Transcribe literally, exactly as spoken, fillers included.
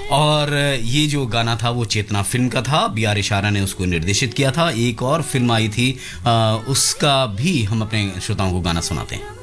और ये जो गाना था वो चेतना फिल्म का था, बी आर इशारा ने उसको निर्देशित किया था। एक और फिल्म आई थी आ, उसका भी हम अपने श्रोताओं को गाना सुनाते हैं।